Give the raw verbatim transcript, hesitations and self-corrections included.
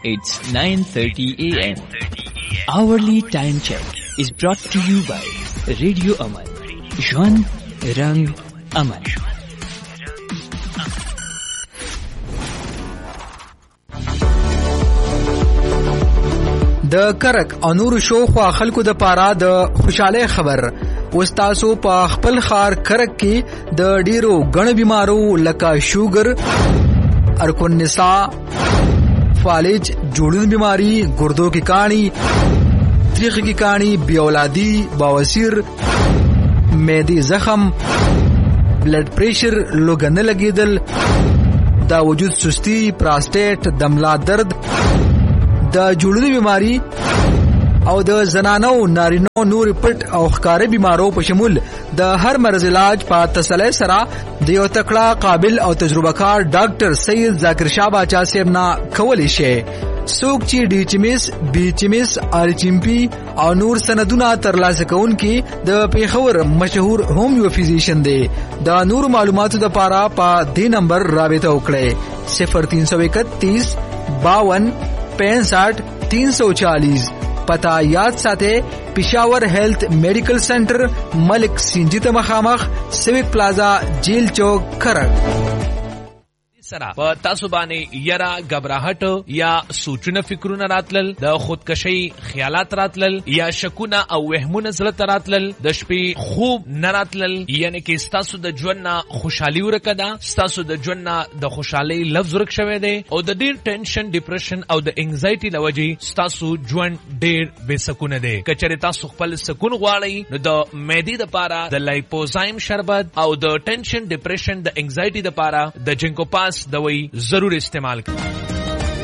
It's nine thirty a m Hourly time check is brought to you by Radio Aman. Jwan Rang Aman. د کرک انور شو خو خلکو د پاره د خوشاله خبر وستاسو په خپل خار کرک کې د ډیرو غن بیمارو لکه شوګر ارکون نساء فالج جوړون بیماری ګردو کی کانی تریخ کی کانی بی اولادی بواسیر معدی زخم بلڈ پریشر لوګن لګیدل دا وجود سستی پراسټیټ دملا درد د جوړونی بیماری او د زنانو نارینو نور پټ او ښکارې بیمارو په شمول د هر مرض علاج په تسلی سره د یو تکړه قابل او تجربه کار ډاکټر سید ذاکر شاه باچا صاحب نه کولی شي څوک چې ډي چمیس بي چمیس ار چمپي او نور سندونه ترلاسه کوونکي د پیښور مشهور هومیو فزیشن دی د نور معلوماتو لپاره په دې نمبر رابطه وکړئ صفر تین سو اکتیس باون پینسٹھ تین سو چالیس پتا یاد ساته پشاور هیلث میډیکل سنټر ملک سنجیت مخامخ سیویک پلازا جیل چوک کرک سره په تاسو باندې یرا غبرهټ یا سوچونه فکرونه راتلل د خودکشي خیالات راتلل یا شکونه او وهمونه زړه راتلل د شپې خوب نه راتلل یعنی کې تاسو د ژوند خوشحالي ورکدا تاسو د ژوند د خوشحالي لفظ ورک شوی دی او د ډیر ټینشن ډیپریشن او د انګزایټي لوجي تاسو ژوند ډیر بے سکونه دی کچره تاسو خپل سکون غواړئ نو د معدې لپاره د لایپوزایم شربت او د ټینشن ډیپریشن د انګزایټي لپاره د جنکو پاس دوی ضرور استعمال کړئ